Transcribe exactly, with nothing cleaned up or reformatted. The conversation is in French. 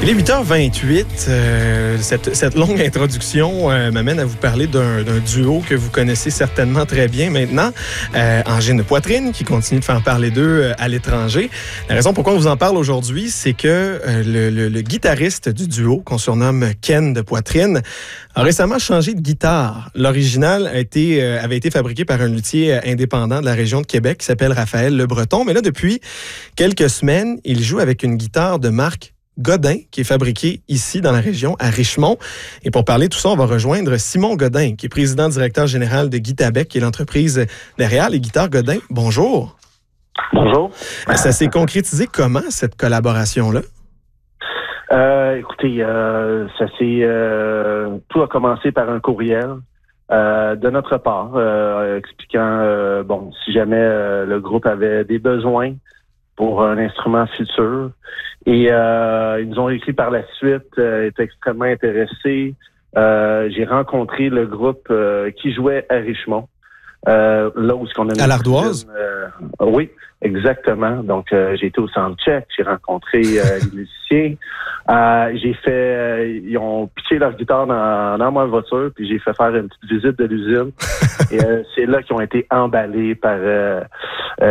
Il est huit heures vingt-huit. Euh, cette, cette longue introduction euh, m'amène à vous parler d'un, d'un duo que vous connaissez certainement très bien maintenant, euh, Angine Poitrine, qui continue de faire parler d'eux euh, à l'étranger. La raison pourquoi on vous en parle aujourd'hui, c'est que euh, le, le, le guitariste du duo, qu'on surnomme Ken de Poitrine, a récemment changé de guitare. L'original a été, euh, avait été fabriqué par un luthier indépendant de la région de Québec qui s'appelle Raphaël Le Breton. Mais là, depuis quelques semaines, il joue avec une guitare de marque Godin, qui est fabriqué ici dans la région, à Richemont. Et pour parler de tout ça, on va rejoindre Simon Godin, qui est président-directeur général de Guitabec, qui est l'entreprise derrière les guitares Godin. Bonjour. Bonjour. Ça s'est concrétisé comment, cette collaboration-là? Euh, écoutez, euh, ça s'est euh, tout a commencé par un courriel euh, de notre part, euh, expliquant euh, bon, si jamais euh, le groupe avait des besoins pour un instrument futur. Et euh, ils nous ont écrit par la suite, euh, étaient extrêmement intéressés. Euh, j'ai rencontré le groupe euh, qui jouait à Richemont. Euh, là où ce qu'on a à l'Ardoise? Euh, oui, exactement. Donc, euh, j'ai été au soundcheck, j'ai rencontré euh, les musiciens. Euh, j'ai fait, euh, ils ont pitché leur guitare dans, dans ma voiture, puis j'ai fait faire une petite visite de l'usine. Et euh, c'est là qu'ils ont été emballés par... Euh,